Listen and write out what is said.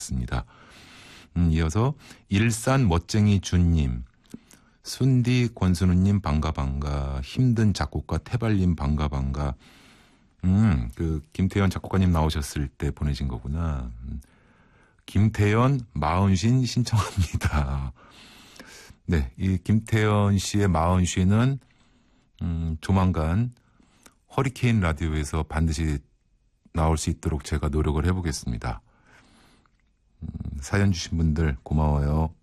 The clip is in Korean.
습니다. 이어서 일산 멋쟁이 준님, 순디 권순우님 반가, 힘든 작곡가 태발님 반가. 김태현 작곡가님 나오셨을 때 보내신 거구나. 김태현 마흔쉰 신청합니다. 네, 이 김태현 씨의 마흔쉰은 조만간 허리케인 라디오에서 반드시 나올 수 있도록 제가 노력을 해보겠습니다. 사연 주신 분들 고마워요.